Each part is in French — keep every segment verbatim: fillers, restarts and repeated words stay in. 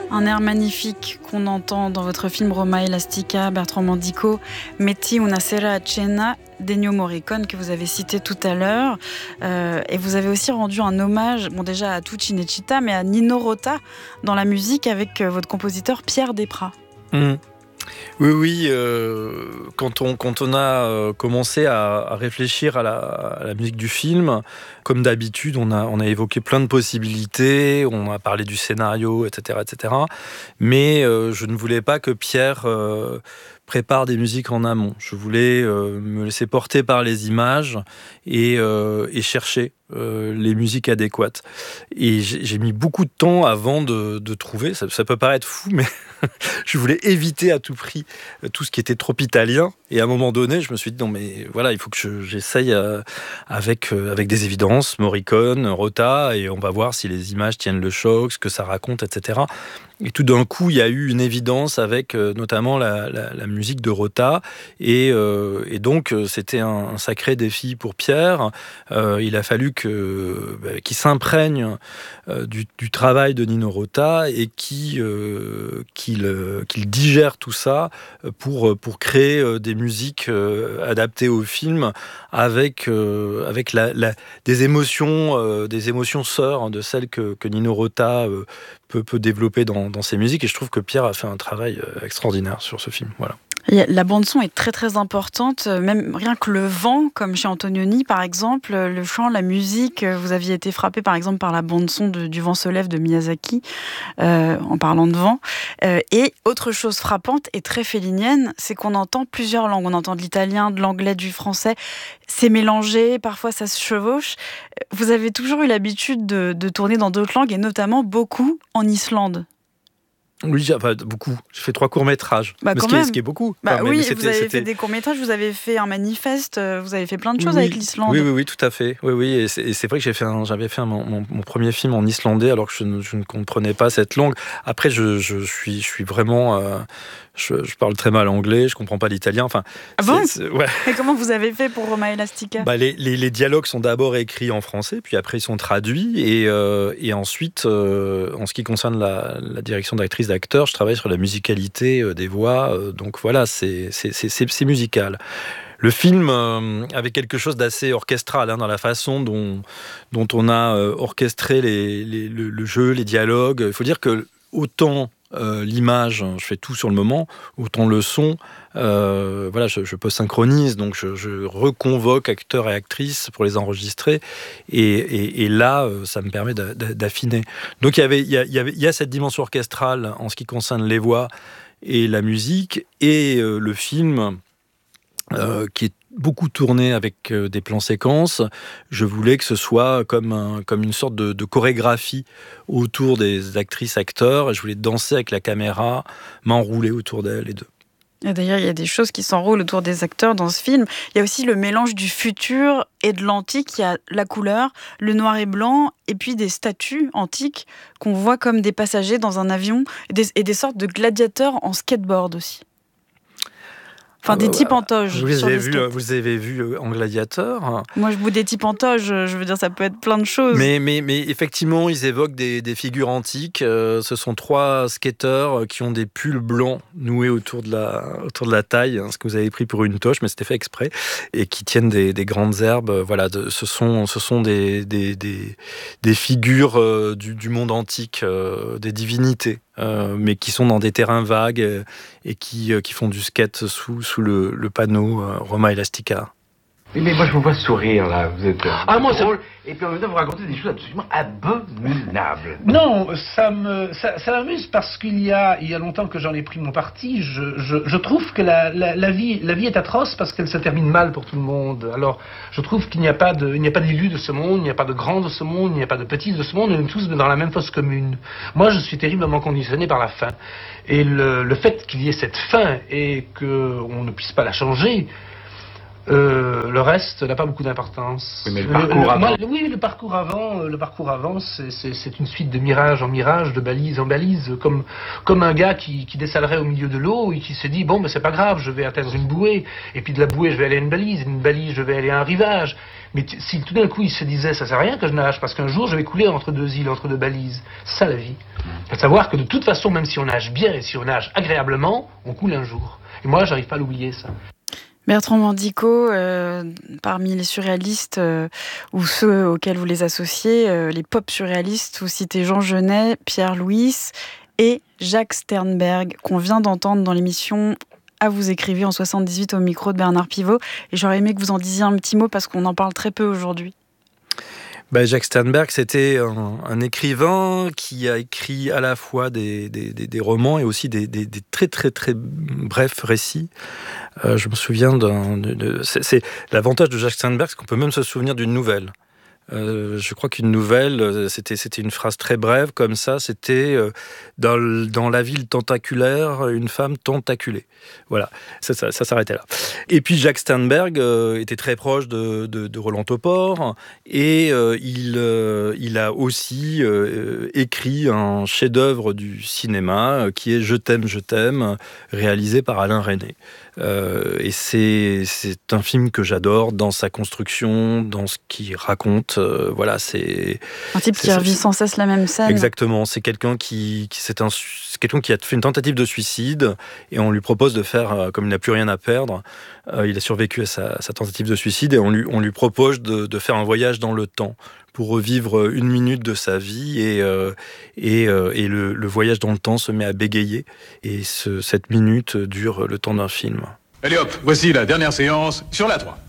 Un air magnifique qu'on entend dans votre film Roma Elastica, Bertrand Mandico, Metti una sera a cena d'Ennio Morricone que vous avez cité tout à l'heure. Euh, et vous avez aussi rendu un hommage, bon déjà à tout Cinecittà, mais à Nino Rota dans la musique avec votre compositeur Pierre Desprats. Mmh. Oui, oui. Euh, quand, on, quand on a euh, commencé à, à réfléchir à la, à la musique du film, comme d'habitude, on a, on a évoqué plein de possibilités, on a parlé du scénario, et cetera, et cetera. Mais euh, je ne voulais pas que Pierre euh, prépare des musiques en amont. Je voulais euh, me laisser porter par les images et, euh, et chercher euh, les musiques adéquates. Et j'ai, j'ai mis beaucoup de temps avant de, de trouver, ça, ça peut paraître fou, mais je voulais éviter à tout prix tout ce qui était trop italien. Et à un moment donné, je me suis dit, non mais voilà, il faut que je, j'essaye euh, avec, euh, avec des évidences, Morricone, Rota, et on va voir si les images tiennent le choc, ce que ça raconte, et cetera. Et tout d'un coup, il y a eu une évidence avec euh, notamment la, la, la musique de Rota. Et, euh, et donc, c'était un, un sacré défi pour Pierre. Euh, il a fallu que, bah, qu'il s'imprègne euh, du, du travail de Nino Rota et qu'il, euh, qu'il, euh, qu'il digère tout ça pour, pour créer euh, des musiques euh, adaptées au film avec, euh, avec la, la, des émotions, euh, des émotions sœurs hein, de celles que, que Nino Rota euh, peut, peut développer dans, dans ses musiques. Et je trouve que Pierre a fait un travail extraordinaire sur ce film. Voilà. La bande-son est très très importante, même rien que le vent, comme chez Antonioni par exemple, le chant, la musique. Vous aviez été frappé par exemple par la bande-son de, du Vent se lève de Miyazaki, euh, en parlant de vent. Euh, et autre chose frappante et très fellinienne, c'est qu'on entend plusieurs langues. On entend de l'italien, de l'anglais, du français. C'est mélangé, parfois ça se chevauche. Vous avez toujours eu l'habitude de, de tourner dans d'autres langues et notamment beaucoup en Islande. Oui, enfin, beaucoup. J'ai fait trois courts-métrages. Bah, mais ce, qui est, ce qui est beaucoup. Bah, enfin, oui, c'était, vous avez c'était... fait des courts-métrages, vous avez fait un manifeste, vous avez fait plein de choses oui, avec l'Islande. Oui, oui, oui, tout à fait. Oui, oui, et c'est, et c'est vrai que j'ai fait un, j'avais fait un, mon, mon premier film en islandais alors que je ne, je ne comprenais pas cette langue. Après, je, je, suis, je suis vraiment... Euh, je, je parle très mal anglais, je ne comprends pas l'italien. Enfin, ah bon c'est, c'est, ouais. Et comment vous avez fait pour Roma Elastica? bah, les, les, les dialogues sont d'abord écrits en français, puis après ils sont traduits. Et, euh, et ensuite, euh, en ce qui concerne la, la direction d'actrice, d'acteur, je travaille sur la musicalité euh, des voix. Euh, donc voilà, c'est, c'est, c'est, c'est, c'est musical. Le film euh, avait quelque chose d'assez orchestral hein, dans la façon dont, dont on a euh, orchestré les, les, le, le jeu, les dialogues. Il faut dire que autant euh, l'image, je fais tout sur le moment, autant le son, euh, voilà, je, je peux synchronise, donc je, je reconvoque acteurs et actrices pour les enregistrer, et, et, et là, ça me permet d'affiner. Donc il y avait, il y a, il y avait, il y a cette dimension orchestrale en ce qui concerne les voix et la musique, et euh, le film. Euh, qui est beaucoup tourné avec euh, des plans séquences. Je voulais que ce soit comme, un, comme une sorte de, de chorégraphie autour des actrices, acteurs. Et je voulais danser avec la caméra, m'enrouler autour d'elles, les deux. Et d'ailleurs, il y a des choses qui s'enroulent autour des acteurs dans ce film. Il y a aussi le mélange du futur et de l'antique. Il y a la couleur, le noir et blanc, et puis des statues antiques qu'on voit comme des passagers dans un avion, et des, et des sortes de gladiateurs en skateboard aussi. Enfin, des types en toge. Vous avez vu, vous avez vu en gladiateur. Moi, je bout des types en toge. Je veux dire, ça peut être plein de choses. Mais, mais, mais effectivement, ils évoquent des, des figures antiques. Euh, ce sont trois skateurs qui ont des pulls blancs noués autour de la, autour de la taille, hein, ce que vous avez pris pour une toche, mais c'était fait exprès, et qui tiennent des, des grandes herbes. Voilà, de, ce sont, ce sont des, des, des, des figures euh, du, du monde antique, euh, des divinités. Euh, mais qui sont dans des terrains vagues euh, et qui, euh, qui font du skate sous, sous le, le panneau euh, Roma Elastica. Mais, mais moi je vous vois sourire là, vous êtes ah, moi, drôle, et puis en même temps vous racontez des choses absolument abominables. Non, ça me ça, ça m'amuse parce qu'il y a il y a longtemps que j'en ai pris mon parti. Je, je, je trouve que la, la, la vie la vie est atroce parce qu'elle se termine mal pour tout le monde. Alors je trouve qu'il n'y a pas de il n'y a pas d'élus de ce monde, il n'y a pas de grands de ce monde, il n'y a pas de petits de ce monde. Nous sommes tous dans la même fosse commune. Moi je suis terriblement conditionné par la faim, et le, le fait qu'il y ait cette faim et que on ne puisse pas la changer. Euh, le reste n'a pas beaucoup d'importance. Oui, mais le parcours le, avant. Moi, oui, le parcours avant, le parcours avant, c'est, c'est, c'est une suite de mirage en mirage, de balise en balise, comme comme un gars qui, qui dessalerait au milieu de l'eau et qui se dit bon, mais c'est pas grave, je vais atteindre une bouée, et puis de la bouée, je vais aller à une balise, une balise, je vais aller à un rivage. Mais t- si tout d'un coup il se disait ça sert à rien que je nage parce qu'un jour je vais couler entre deux îles, entre deux balises, c'est ça la vie. Il faut savoir que de toute façon, même si on nage bien et si on nage agréablement, on coule un jour. Et moi, j'arrive pas à l'oublier ça. Bertrand Mandico, euh, parmi les surréalistes euh, ou ceux auxquels vous les associez, euh, les pop surréalistes, vous citez Jean Genet, Pierre Louis et Jacques Sternberg, qu'on vient d'entendre dans l'émission À vous écrivez en soixante-dix-huit au micro de Bernard Pivot. Et j'aurais aimé que vous en disiez un petit mot parce qu'on en parle très peu aujourd'hui. Ben, Jacques Sternberg, c'était un, un écrivain qui a écrit à la fois des, des, des, des romans et aussi des, des, des très très très brefs récits. Euh, je me souviens d'un... De, de, c'est, c'est l'avantage de Jacques Sternberg, c'est qu'on peut même se souvenir d'une nouvelle. Euh, je crois qu'une nouvelle, c'était, c'était une phrase très brève comme ça, c'était euh, dans, dans la ville tentaculaire, une femme tentaculée. Voilà, ça, ça, ça s'arrêtait là. Et puis Jacques Sternberg euh, était très proche de, de, de Roland Topor et euh, il, euh, il a aussi euh, écrit un chef-d'œuvre du cinéma euh, qui est Je t'aime, je t'aime, réalisé par Alain Resnais. Euh, et c'est, c'est un film que j'adore dans sa construction, dans ce qu'il raconte. Euh, voilà, c'est un type c'est, qui revit sans cesse la même scène. Exactement, c'est quelqu'un qui, qui c'est un, c'est quelqu'un qui a fait une tentative de suicide et on lui propose de faire, euh, comme il n'a plus rien à perdre, euh, il a survécu à sa, sa tentative de suicide et on lui, on lui propose de, de faire un voyage dans le temps pour revivre une minute de sa vie et, euh, et, euh, et le, le voyage dans le temps se met à bégayer et ce, cette minute dure le temps d'un film. Allez hop, voici la dernière séance sur la trois.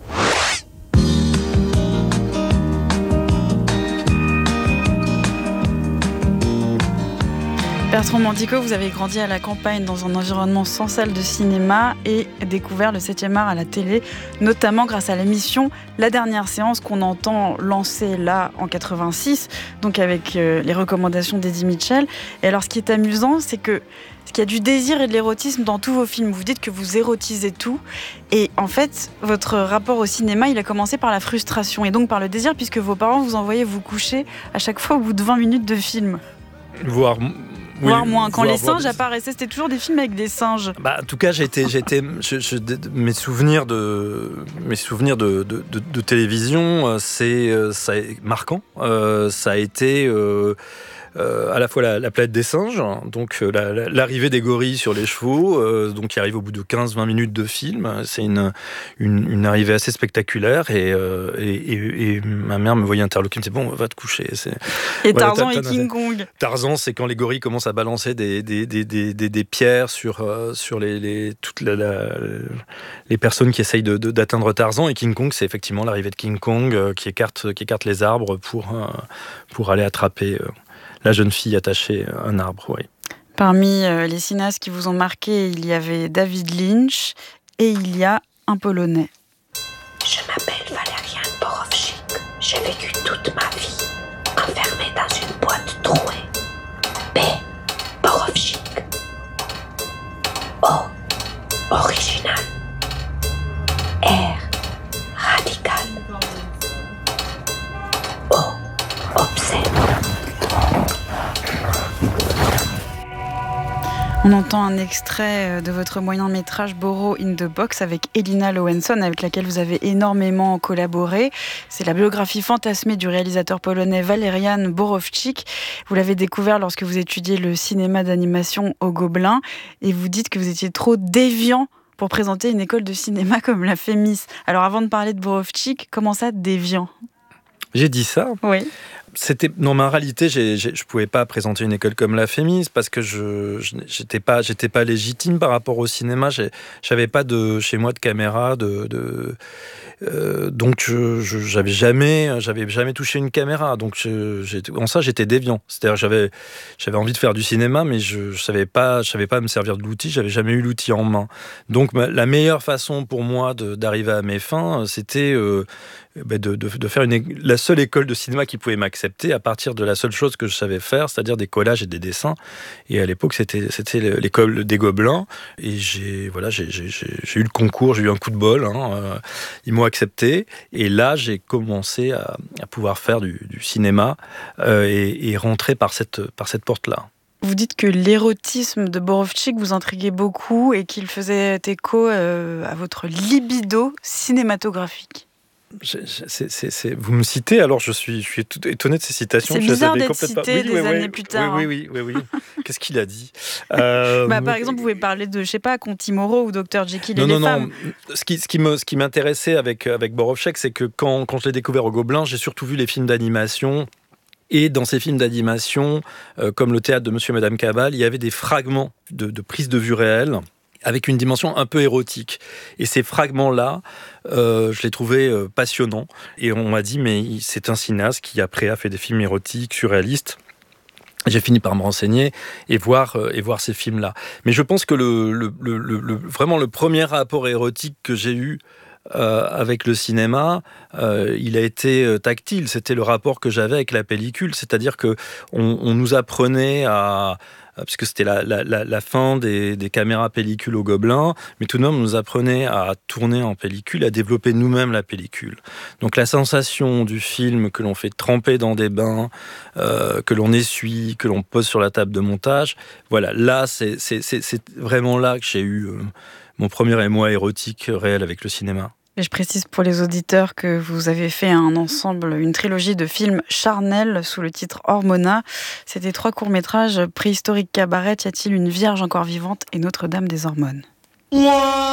Bertrand Mandico, vous avez grandi à la campagne dans un environnement sans salle de cinéma et découvert le septième art à la télé, notamment grâce à l'émission La Dernière Séance qu'on entend lancer là en quatre-vingt-six, donc avec euh, les recommandations d'Eddie Mitchell. Et alors ce qui est amusant, c'est que qu'il y a du désir et de l'érotisme dans tous vos films. Vous dites que vous érotisez tout. Et en fait, votre rapport au cinéma, il a commencé par la frustration et donc par le désir, puisque vos parents vous envoyaient vous coucher à chaque fois au bout de vingt minutes de film. Voire... Oui, voire moins. Quand voire, les singes voire... apparaissaient, c'était toujours des films avec des singes. Bah, en tout cas, j'ai été, j'ai été, je, je, mes souvenirs de, mes souvenirs de, de, de, de télévision, c'est, ça est marquant. Euh, ça a été euh, euh, à la fois la, la planète des singes, donc la, la, l'arrivée des gorilles sur les chevaux, euh, donc qui arrive au bout de quinze à vingt minutes de film. C'est une, une, une arrivée assez spectaculaire et, euh, et, et, et ma mère me voyait interloquer, me disait bon, va te coucher. C'est... Et voilà, Tarzan et King Kong. Tarzan, c'est quand les gorilles commencent à balancer des, des, des, des, des, des pierres sur, euh, sur les, les, toutes la, la, les personnes qui essayent de, de, d'atteindre Tarzan. Et King Kong, c'est effectivement l'arrivée de King Kong euh, qui, écarte, qui écarte les arbres pour, euh, pour aller attraper euh, la jeune fille attachée à un arbre. Oui. Parmi euh, les cinéastes qui vous ont marqué, il y avait David Lynch et il y a un Polonais. Je m'appelle Valerian Borowczyk. J'ai vécu toute ma vie enfermée dans une boîte trouée. B. Borowczyk. O. Original. R. Radical. O. Obscène. On entend un extrait de votre moyen-métrage Borrow in the Box avec Elina Lowenson, avec laquelle vous avez énormément collaboré. C'est la biographie fantasmée du réalisateur polonais Walerian Borowczyk. Vous l'avez découvert lorsque vous étudiez le cinéma d'animation au Gobelin et vous dites que vous étiez trop déviant pour présenter une école de cinéma comme la Fémis. Alors avant de parler de Borowczyk, comment ça, déviant ? J'ai dit ça ? Oui. C'était, non, mais en réalité, j'ai, j'ai, je ne pouvais pas présenter une école comme la Fémis parce que je n'étais pas, j'étais pas légitime par rapport au cinéma. Je n'avais pas de, chez moi de caméra. De, de, euh, donc, je, je, j'avais, jamais, j'avais jamais touché une caméra. Donc, je, j'étais, en ça, j'étais déviant. C'est-à-dire j'avais, j'avais envie de faire du cinéma, mais je ne savais pas, je savais pas me servir de l'outil. Je n'avais jamais eu l'outil en main. Donc, ma, la meilleure façon pour moi de, d'arriver à mes fins, c'était... Euh, De, de, de faire une, la seule école de cinéma qui pouvait m'accepter à partir de la seule chose que je savais faire, c'est-à-dire des collages et des dessins. Et à l'époque, c'était, c'était l'école des Gobelins. Et j'ai, voilà, j'ai, j'ai, j'ai eu le concours, j'ai eu un coup de bol. Hein, euh, ils m'ont accepté. Et là, j'ai commencé à, à pouvoir faire du, du cinéma euh, et, et rentrer par cette, par cette porte-là. Vous dites que l'érotisme de Borowczyk vous intriguait beaucoup et qu'il faisait écho euh, à votre libido cinématographique. C'est, c'est, c'est, c'est... Vous me citez, alors je suis, je suis tout étonné de ces citations. C'est je bizarre les avais d'être complètement... cité oui, des oui, années oui, plus tard. Oui, oui, oui, oui, oui. Qu'est-ce qu'il a dit euh... bah, Par exemple, vous pouvez parler de, je sais pas, Conti Moreau ou Docteur Jekyll non, et non, les non. femmes. Ce qui, ce qui me, ce qui m'intéressait avec avec Borovchik, c'est que quand quand je l'ai découvert au Gobelin, j'ai surtout vu les films d'animation. Et dans ces films d'animation, euh, comme le théâtre de Monsieur et Madame Cabal, il y avait des fragments de, de prise de vue réelle, avec une dimension un peu érotique. Et ces fragments-là, euh, je les trouvais euh, passionnants. Et on m'a dit, mais c'est un cinéaste qui après a fait des films érotiques, surréalistes. J'ai fini par me renseigner et voir, euh, et voir ces films-là. Mais je pense que le, le, le, le, vraiment le premier rapport érotique que j'ai eu Euh, avec le cinéma, euh, il a été euh, tactile. C'était le rapport que j'avais avec la pellicule, c'est-à-dire que on, on nous apprenait à, parce que c'était la, la, la, la fin des, des caméras pellicules au Gobelin, mais tout de même on nous apprenait à tourner en pellicule, à développer nous-mêmes la pellicule. Donc la sensation du film que l'on fait tremper dans des bains, euh, que l'on essuie, que l'on pose sur la table de montage, voilà, là c'est, c'est, c'est, c'est vraiment là que j'ai eu euh, mon premier émoi érotique réel avec le cinéma. Et je précise pour les auditeurs que vous avez fait un ensemble, une trilogie de films charnels sous le titre Hormona. C'était trois courts-métrages, Préhistorique cabaret, Y a-t-il une vierge encore vivante et Notre-Dame des hormones.